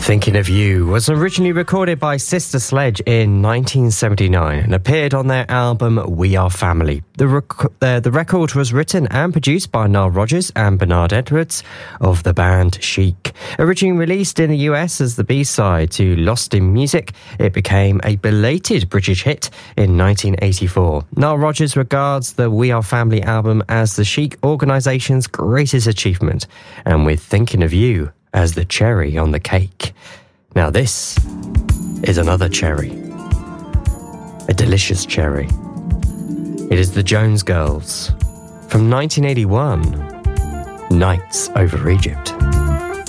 Thinking of You was originally recorded by Sister Sledge in 1979 and appeared on their album We Are Family. The record was written and produced by Nile Rodgers and Bernard Edwards of the band Chic. Originally released in the US as the B-side to Lost in Music, it became a belated British hit in 1984. Nile Rodgers regards the We Are Family album as the Chic organisation's greatest achievement, and with Thinking of You as the cherry on the cake. Now this is another cherry. A delicious cherry. It is the Jones Girls from 1981, Nights Over Egypt.